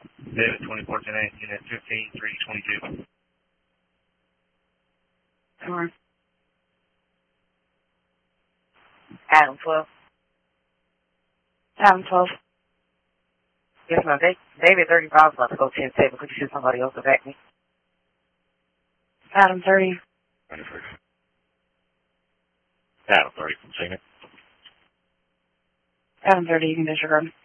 David 2410, unit 15322. Alright. Adam 12. Adam 12. Yes, ma'am. David 35 is about to go 10-7. Could you shoot somebody else to back me? Adam 30. Adam 30 from Signet. Adam 30, you can disregard me.